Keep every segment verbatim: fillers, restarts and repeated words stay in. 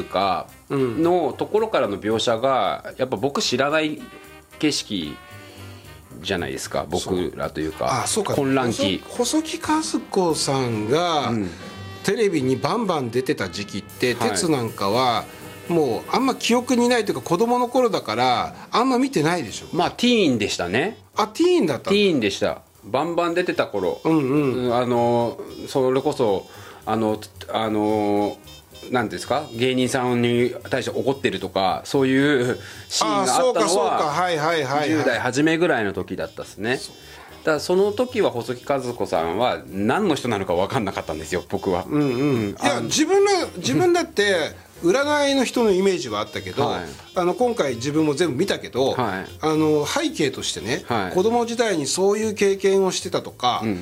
いうかのところからの描写がやっぱ僕知らない景色じゃないですか、僕らというか。 あ、そうか、 混乱期。 細木数子さんが、うん、テレビにバンバン出てた時期って、はい、鉄なんかはもうあんま記憶にないというか子供の頃だからあんま見てないでしょ。 まあティーンでしたね。 あ、ティーンだった。 ティーンでした。バンバン出てた頃、 うんうん、 あのそれこそあのあのなんですか、芸人さんに対して怒ってるとかそういうシーンがあったのはじゅう代初めぐらいの時だったですね。だからその時は細木数子さんは何の人なのか分かんなかったんですよ、僕は。 うんうん、いや自分ら自分だって占いの人のイメージはあったけど、はい、あの今回自分も全部見たけど、はい、あの背景としてね、はい、子供時代にそういう経験をしてたとか、うんうんうん、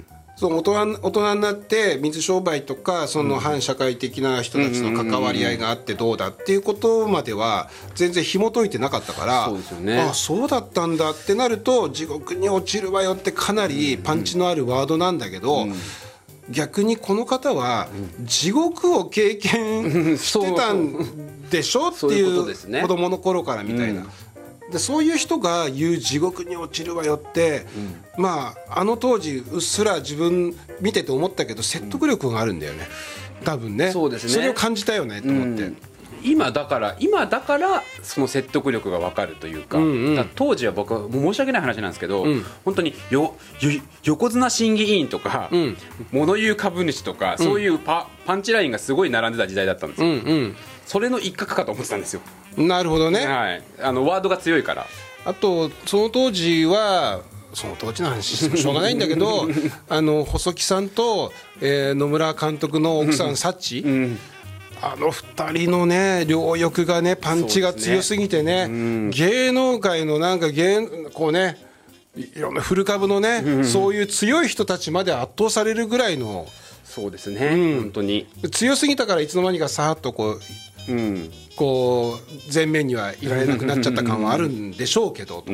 その大人、大人になって水商売とかその反社会的な人たちの関わり合いがあってどうだっていうことまでは全然紐解いてなかったから、 そうですよね、 あ、そうだったんだってなると地獄に落ちるわよってかなりパンチのあるワードなんだけど、うんうん、逆にこの方は地獄を経験してたんでしょっていう子供の頃からみたいな、でそういう人が言う地獄に落ちるわよって、うん、まああの当時うっすら自分見てて思ったけど説得力があるんだよね、多分ね。 そうですね、 それを感じたよねと思って、うん、 今だから今だからその説得力が分かるというか、うんうん、だ当時は僕は申し訳ない話なんですけど、うん、本当によよ横綱審議委員とか、うん、物言う株主とか、うん、そういう パ, パンチラインがすごい並んでた時代だったんですよ、うんうん、それの一角かと思ってたんですよ。 なるほどね、 はい、あのワードが強いから。 あとその当時はその当時の話してもしょうがないんだけどあの細木さんと、えー、野村監督の奥さんサッチ、うん、あのふたりのね両翼がねパンチが強すぎて ね, ね、うん、芸能界のなんか芸こうねいろんな古株のね、うん、そういう強い人たちまで圧倒されるぐらいの。 そうですね、うん、本当に強すぎたからいつの間にかさーっとこう、うん、こう前面にはいられなくなっちゃった感はあるんでしょうけど、うん、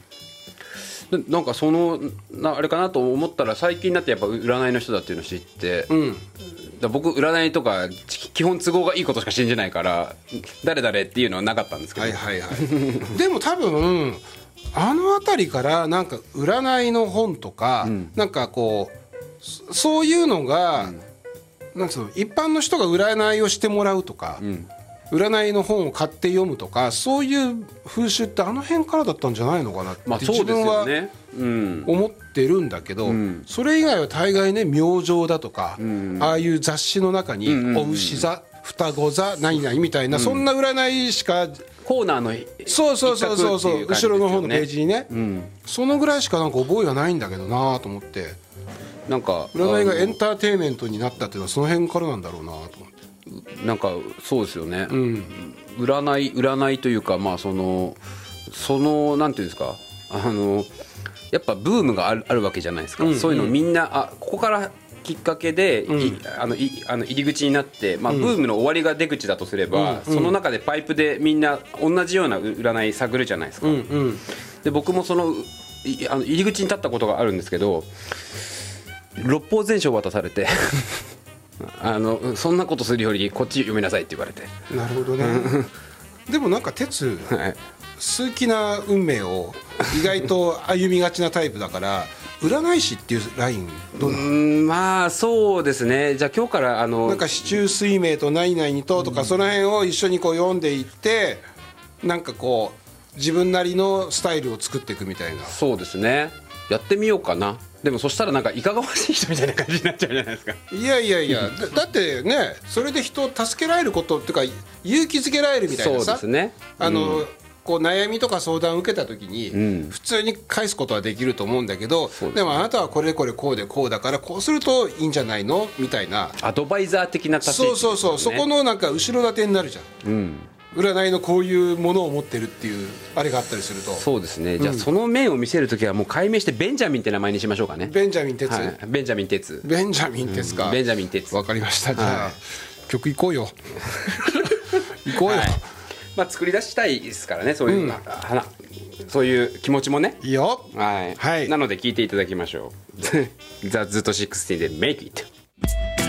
なんかそのなあれかなと思ったら最近になってやっぱ占いの人だっていうのを知って、うん、だ僕占いとか基本都合がいいことしか信じないから誰々っていうのはなかったんですけど、 はいはいはい、でも多分あの辺りからなんか占いの本とか、うん、なんかこうそういうのが、うん、なんかその一般の人が占いをしてもらうとか、うん、占いの本を買って読むとかそういう風習ってあの辺からだったんじゃないのかなって、まあ自分は思ってるんだけど、うん、それ以外は大概ね明星だとか、うん、ああいう雑誌の中に、うんうんうん、お牛座双子座何々みたいな、うん、そんな占いしかコーナーのそうそうそうそうそう、後ろの方のページにね、うん、そのぐらいしかなんか覚えがないんだけどなと思って、なんか占いがエンターテインメントになったっていうのはその辺からなんだろうなと思って、 なんかそうですよね、うん、占い占いというか、まあそのそのなんていうんですか、あのやっぱブームがある、あるわけじゃないですか、うんうん、そういうのみんなあここからきっかけで、うん、あのいあの入り口になって、まあ、ブームの終わりが出口だとすれば、うん、その中でパイプでみんな同じような占い探るじゃないですか、うんうん、で僕もそのあの入り口に立ったことがあるんですけど、六法全書を渡されてあのそんなことするよりこっち読みなさいって言われて。 なるほどねでもなんか鉄、はい、数奇な運命を意外と歩みがちなタイプだから占い師っていうラインどうなの？うん、まあそうですね。じゃあ今日からあのなんか四柱推命と何々にととか、うん、その辺を一緒にこう読んでいってなんかこう自分なりのスタイルを作っていくみたいな。 そうですね、やってみようかな。でもそしたらなんかいかがわしい人みたいな感じになっちゃうじゃないですか。 いやいやいやだ, だってねそれで人を助けられることっていうか勇気づけられるみたいなさ。 そうですね、 あの、うん、こう悩みとか相談を受けた時に、うん、普通に返すことはできると思うんだけど、 で, でもあなたはこれこれこうでこうだからこうするといいんじゃないのみたいなアドバイザー的な立ち位置、ね、 そうそうそう、そこのなんか後ろ盾になるじゃん、うん、占いのこういうものを持ってるっていうあれがあったりすると。 そうですね、じゃあその面を見せるときはもう解明してベンジャミンって名前にしましょうかね。 ベンジャミン哲、はい、 ベンジャミン哲ベンジャミン哲か、 うん、ベンジャミン哲。 わかりました。じゃあ、はい、曲いこうよ行こうよ、はい、 まあ、作り出したいですからね、そういう、うん、そういう気持ちもね。 いいよ、 はい、はい、なので聴いていただきましょうザ・ズットじゅうろくで Make It。